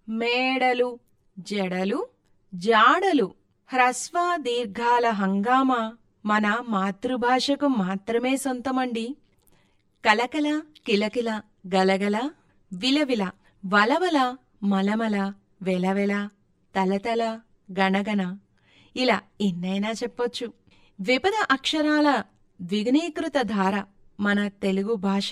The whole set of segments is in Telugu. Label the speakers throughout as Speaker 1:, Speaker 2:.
Speaker 1: మేడలు, జడలు, జాడలు. హ్రస్వ దీర్ఘాల హంగామా మన మాతృభాషకు మాత్రమే సొంతమండి. కలకల, కిలకిల, గలగల, విలవిల, వలవల, మలమల, వెలవెల, తలతల, గణగణ, ఇలా ఎన్నైనా చెప్పొచ్చు. ద్విపద అక్షరాల ద్విగుణీకృత ధార మన తెలుగు భాష.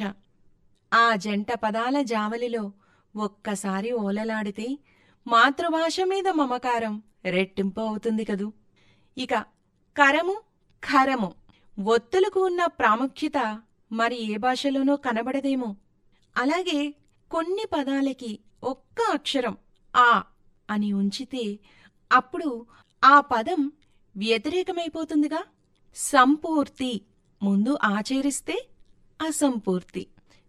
Speaker 1: ఆ జంట పదాల జావలిలో ఒక్కసారి ఓలలాడితే మాతృభాష మీద మమకారం రెట్టింపు అవుతుంది కదూ. ఇక కరము, ఖరము ఒత్తులకు ఉన్న ప్రాముఖ్యత మరి ఏ భాషలోనూ కనబడదేమో. అలాగే కొన్ని పదాలకి ఒక్క అక్షరం ఆ అని ఉంచితే అప్పుడు ఆ పదం వ్యతిరేకమైపోతుందిగా. సంపూర్తి ముందు ఆచరిస్తే అసంపూర్తి,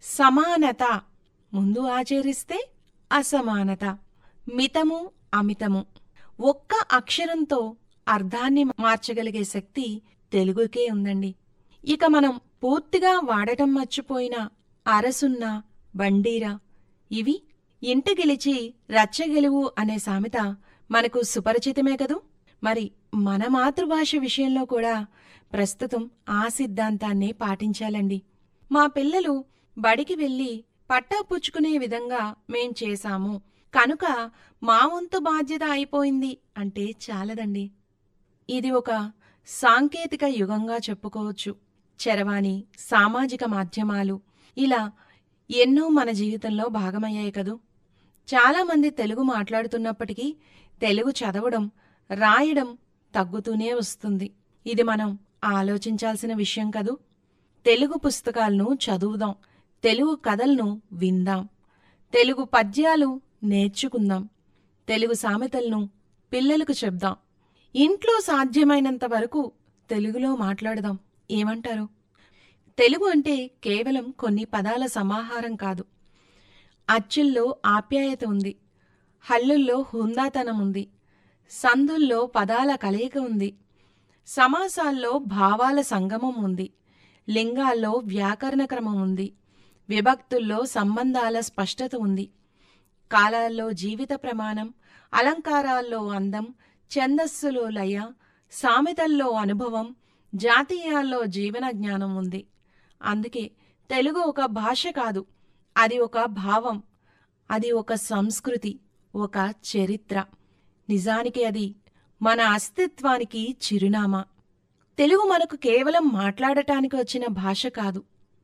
Speaker 1: సమానత ముందు ఆచరిస్తే అసమానత, మితము, అమితము. ఒక్క అక్షరంతో అర్థాన్ని మార్చగలిగే శక్తి తెలుగుకే ఉందండి. ఇక మనం పూర్తిగా వాడటం మర్చిపోయిన అరసున్న, బండీరా ఇవి ఇంట గెలిచి రచ్చగెలువు అనే సామెత మనకు సుపరిచితమే కదూ. మరి మన మాతృభాష విషయంలో కూడా ప్రస్తుతం ఆ సిద్ధాంతాన్నే పాటించాలండి. మా పిల్లలు బడికి వెళ్ళి పట్టా పుచ్చుకునే విధంగా మేం చేశాము కనుక మా వంతు బాధ్యత అయిపోయింది అంటే చాలదండి. ఇది ఒక సాంకేతిక యుగంగా చెప్పుకోవచ్చు. చరవాణి, సామాజిక మాధ్యమాలు ఇలా ఎన్నో మన జీవితంలో భాగమయ్యాయి కదూ. చాలామంది తెలుగు మాట్లాడుతున్నప్పటికీ తెలుగు చదవడం, రాయడం తగ్గుతూనే వస్తుంది. ఇది మనం ఆలోచించాల్సిన విషయం కదూ. తెలుగు పుస్తకాలను చదువుదాం, తెలుగు కథలను విందాం, తెలుగు పద్యాలు నేర్చుకుందాం, తెలుగు సామెతలను పిల్లలకు చెప్దాం. ఇంట్లో సాధ్యమైనంత వరకు తెలుగులో మాట్లాడదాం. ఏమంటారు? తెలుగు అంటే కేవలం కొన్ని పదాల సమాహారం కాదు. అచ్చుల్లో ఆప్యాయత ఉంది, హల్లుల్లో హుందాతనం ఉంది, సందుల్లో పదాల కలయిక ఉంది, సమాసాల్లో భావాల సంగమం ఉంది, లింగాల్లో వ్యాకరణ క్రమం ఉంది, విభక్తుల్లో సంబంధాల స్పష్టత ఉంది, కాలాల్లో జీవిత ప్రమాణం, అలంకారాల్లో అందం, ఛందస్సులో లయ, సామెతల్లో అనుభవం, జాతీయాల్లో జీవన జ్ఞానం ఉంది. అందుకే తెలుగు ఒక భాష కాదు, అది ఒక భావం, అది ఒక సంస్కృతి, ఒక చరిత్ర. నిజానికి అది మన అస్తిత్వానికి చిరునామా. తెలుగు మనకు కేవలం మాట్లాడటానికి వచ్చిన భాష కాదు,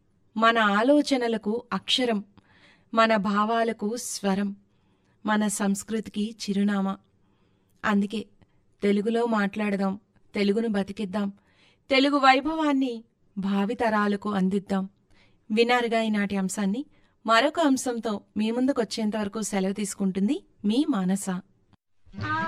Speaker 1: మన ఆలోచనలకు అక్షరం, మన భావాలకు స్వరం, మన సంస్కృతికి చిరునామా. అందుకే తెలుగులో మాట్లాడదాం, తెలుగును బతికిద్దాం, తెలుగు వైభవాన్ని భావితరాలకు అందిద్దాం. వినారుగా ఈనాటి అంశాన్ని. మరొక అంశంతో మీ ముందుకొచ్చేంతవరకు సెలవు తీసుకుంటుంది మీ మానస.